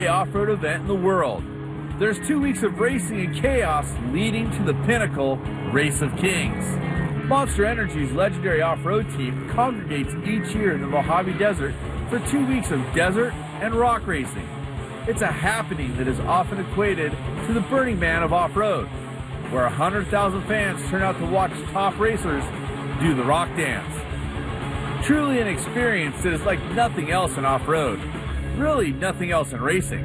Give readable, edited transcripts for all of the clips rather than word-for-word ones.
off-road event in the world. There's 2 weeks of racing and chaos leading to the pinnacle, Race of Kings. Monster Energy's legendary off-road team congregates each year in the Mojave Desert for 2 weeks of desert and rock racing. It's a happening that is often equated to the Burning Man of off-road, where 100,000 fans turn out to watch top racers do the rock dance. Truly an experience that is like nothing else in off-road, really nothing else in racing.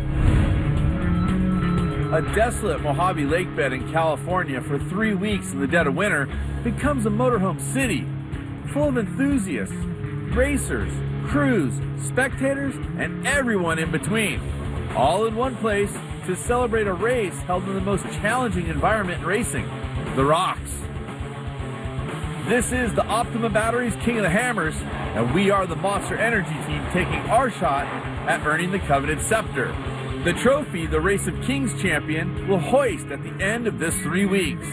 A desolate Mojave lake bed in California for 3 weeks in the dead of winter becomes a motorhome city, full of enthusiasts, racers, crews, spectators, and everyone in between, all in one place to celebrate a race held in the most challenging environment in racing, the rocks. This is the Optima Batteries King of the Hammers, and we are the Monster Energy team taking our shot at earning the coveted scepter. The trophy the Race of Kings champion will hoist at the end of this 3 weeks.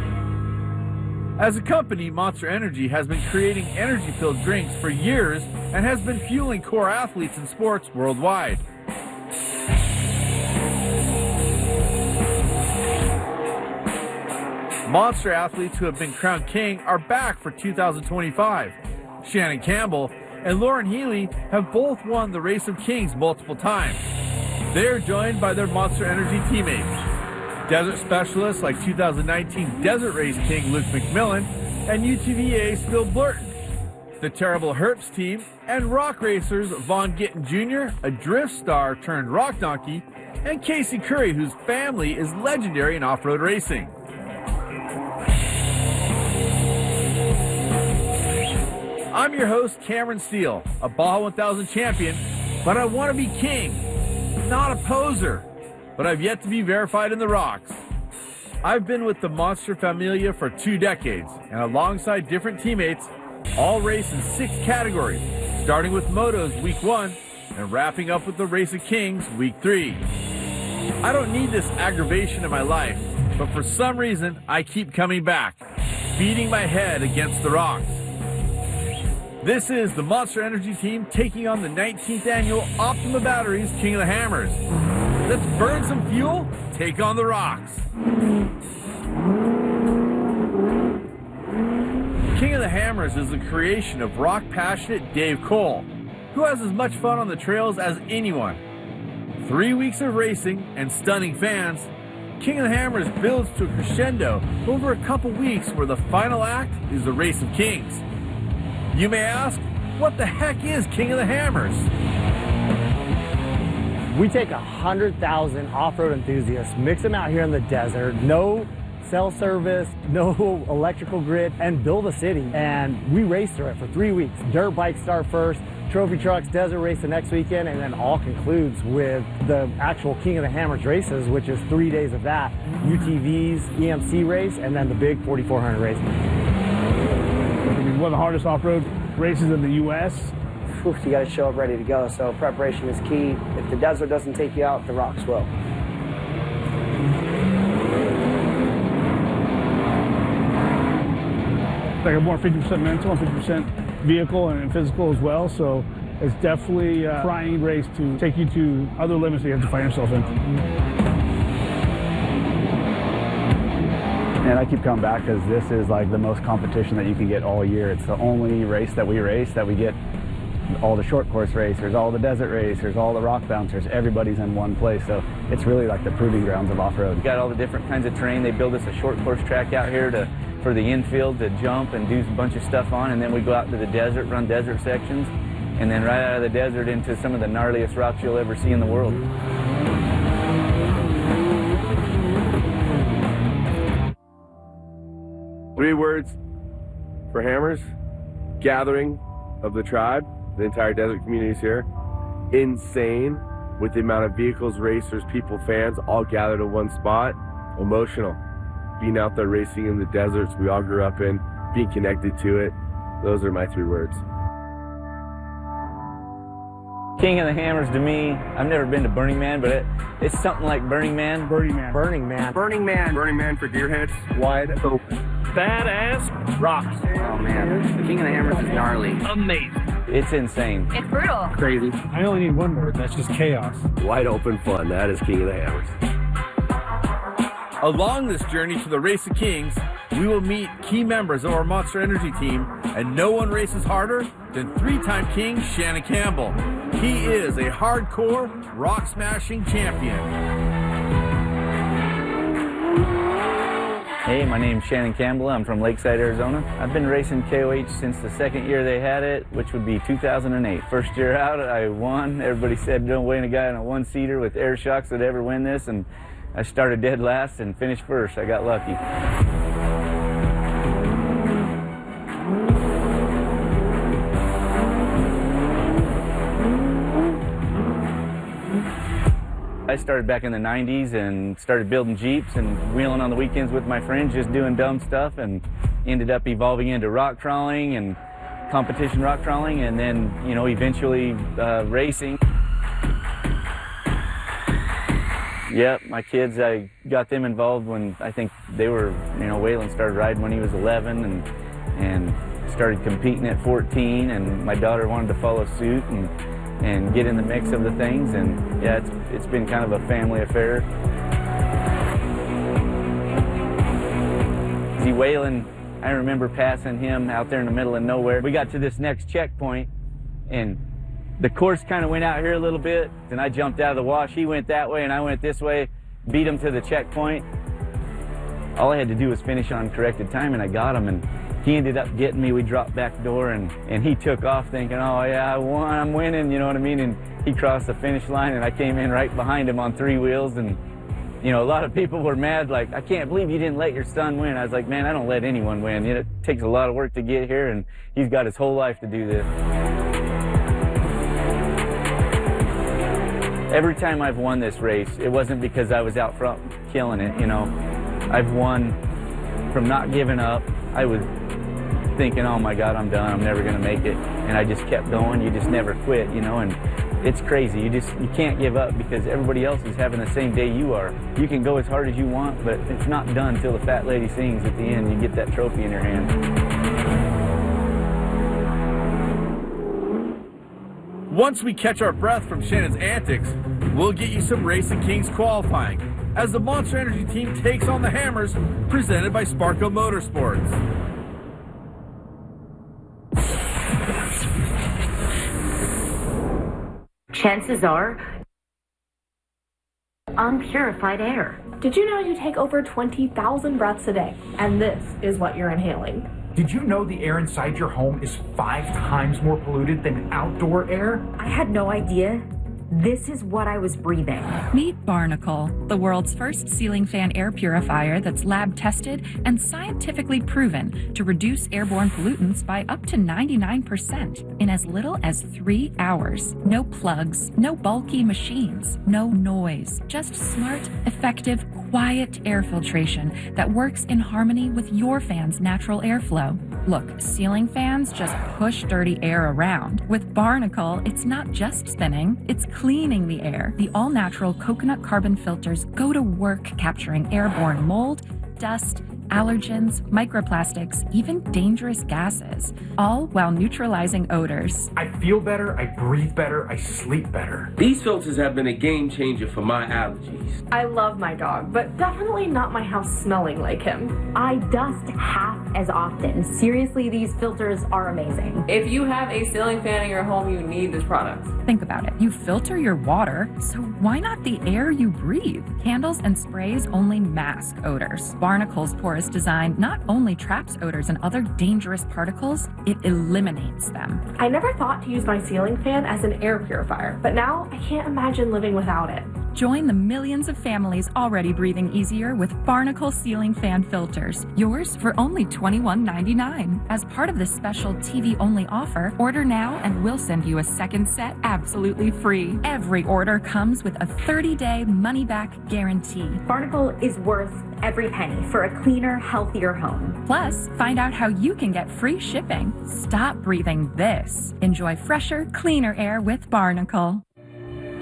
As a company, Monster Energy has been creating energy-filled drinks for years and has been fueling core athletes in sports worldwide. Monster athletes who have been crowned king are back for 2025. Shannon Campbell and Lauren Healy have both won the Race of Kings multiple times. They are joined by their Monster Energy teammates, desert specialists like 2019 Desert Race King Luke McMillan and UTV ace Phil Blurton, the Terrible Herps team, and rock racers Vaughn Gittin Jr., a drift star turned rock donkey, and Casey Curry, whose family is legendary in off-road racing. I'm your host, Cameron Steele, a Baja 1000 champion, but I want to be king. Not a poser, but I've yet to be verified in the rocks. I've been with the Monster Familia for 2 decades, and alongside different teammates, all race in 6 categories, starting with Motos Week 1 and wrapping up with the Race of Kings Week 3. I don't need this aggravation in my life, but for some reason, I keep coming back, beating my head against the rocks. This is the Monster Energy team taking on the 19th annual Optima Batteries King of the Hammers. Let's burn some fuel, take on the rocks. King of the Hammers is the creation of rock-passionate Dave Cole, who has as much fun on the trails as anyone. 3 weeks of racing and stunning fans, King of the Hammers builds to a crescendo over a couple weeks where the final act is the Race of Kings. You may ask, what the heck is King of the Hammers? We take 100,000 off-road enthusiasts, mix them out here in the desert, no cell service, no electrical grid, and build a city. And we race through it for 3 weeks. Dirt bikes start first, trophy trucks, desert race the next weekend, and then all concludes with the actual King of the Hammers races, which is 3 days of that. UTVs, EMC race, and then the big 4,400 race. One of the hardest off-road races in the U.S. You got to show up ready to go, so preparation is key. If the desert doesn't take you out, the rocks will. Like a more 50% mental and 50% vehicle and physical as well, so it's definitely a trying race to take you to other limits that you have to find yourself in. And I keep coming back because this is like the most competition that you can get all year. It's the only race that we race that we get all the short course racers, all the desert racers, all the rock bouncers. Everybody's in one place, so it's really like the proving grounds of off-road. We've got all the different kinds of terrain. They build us a short course track out here for the infield to jump and do a bunch of stuff on, and then we go out to the desert, run desert sections, and then right out of the desert into some of the gnarliest rocks you'll ever see in the world. 3 words for Hammers: gathering of the tribe. The entire desert community is here. Insane with the amount of vehicles, racers, people, fans, all gathered in one spot. Emotional. Being out there racing in the deserts we all grew up in, being connected to it. Those are my 3 words. King of the Hammers to me, I've never been to Burning Man, but it's something like Burning Man. Burning Man. Burning Man. Burning Man. Burning Man for gearheads. Wide open. badass rocks. Oh man, the King of the Hammers is gnarly. Amazing. It's insane. It's brutal. Crazy. I only need one word. That's just chaos. Wide open fun. That is King of the Hammers. Along this journey to the Race of Kings, we will meet key members of our Monster Energy team, and no one races harder than three-time King Shannon Campbell. He is a hardcore, rock-smashing champion. Hey, my name's Shannon Campbell. I'm from Lakeside, Arizona. I've been racing KOH since the second year they had it, which would be 2008. First year out, I won. Everybody said don't win a guy on a one-seater with air shocks that ever win this, and I started dead last and finished first. I got lucky. I started back in the 90s and started building Jeeps and wheeling on the weekends with my friends, just doing dumb stuff, and ended up evolving into rock crawling and competition rock crawling, and then, you know, eventually racing. Yep, my kids, I got them involved when I think they were, you know, Waylon started riding when he was 11 and started competing at 14, and my daughter wanted to follow suit and get in the mix of the things, and yeah, it's been kind of a family affair. See, Waylon, I remember passing him out there in the middle of nowhere. We got to this next checkpoint, and the course kind of went out here a little bit, and I jumped out of the wash. He went that way, and I went this way, beat him to the checkpoint. All I had to do was finish on corrected time, and I got him, and he ended up getting me. We dropped back door, and he took off thinking, oh yeah, I won, I'm winning, you know what I mean? And he crossed the finish line, and I came in right behind him on 3 wheels, and you know, a lot of people were mad, like, I can't believe you didn't let your son win. I was like, man, I don't let anyone win. You know, it takes a lot of work to get here, and he's got his whole life to do this. Every time I've won this race, it wasn't because I was out front killing it, you know. I've won from not giving up. I was thinking, oh my God, I'm done, I'm never gonna make it. And I just kept going, you just never quit, you know, and it's crazy. You can't give up because everybody else is having the same day you are. You can go as hard as you want, but it's not done until the fat lady sings at the end, you get that trophy in your hand. Once we catch our breath from Shannon's antics, we'll get you some Race of Kings qualifying as the Monster Energy team takes on the Hammers, presented by Sparco Motorsports. Chances are, unpurified air. Did you know you take over 20,000 breaths a day? And this is what you're inhaling. Did you know the air inside your home is 5 times more polluted than outdoor air? I had no idea. This is what I was breathing. Meet Barnacle, the world's first ceiling fan air purifier that's lab tested and scientifically proven to reduce airborne pollutants by up to 99% in as little as 3 hours. No plugs, no bulky machines, no noise, just smart, effective, quiet air filtration that works in harmony with your fan's natural airflow. Look, ceiling fans just push dirty air around. With Barnacle, it's not just spinning, it's cleaning the air. The all-natural coconut carbon filters go to work capturing airborne mold, dust, allergens, microplastics, even dangerous gases, all while neutralizing odors. I feel better, I breathe better, I sleep better. These filters have been a game changer for my allergies. I love my dog, but definitely not my house smelling like him. I dust half as often. Seriously, these filters are amazing. If you have a ceiling fan in your home, you need this product. Think about it. You filter your water, so why not the air you breathe? Candles and sprays only mask odors. Barnacle's porous design not only traps odors and other dangerous particles, it eliminates them. I never thought to use my ceiling fan as an air purifier, but now I can't imagine living without it. Join the millions of families already breathing easier with Barnacle ceiling fan filters. Yours for only $21.99. As part of this special TV-only offer, order now and we'll send you a second set absolutely free. Every order comes with a 30-day money-back guarantee. Barnacle is worth every penny for a cleaner, healthier home. Plus, find out how you can get free shipping. Stop breathing this. Enjoy fresher, cleaner air with Barnacle.